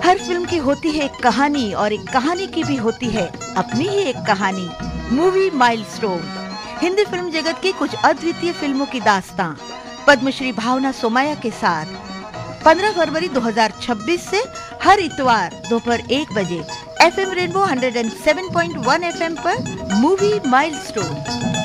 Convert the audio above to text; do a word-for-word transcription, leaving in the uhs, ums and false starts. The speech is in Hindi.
हर फिल्म की होती है एक कहानी और एक कहानी की भी होती है अपनी ही एक कहानी। मूवी माइलस्टोन हिंदी फिल्म जगत की कुछ अद्वितीय फिल्मों की दास्तां पद्मश्री भावना सोमैया के साथ पंद्रह फरवरी दो हज़ार छब्बीस से हर इतवार दोपहर एक बजे एफएम रेनबो एक सौ सात पॉइंट एक एफएम पर मूवी माइलस्टोन।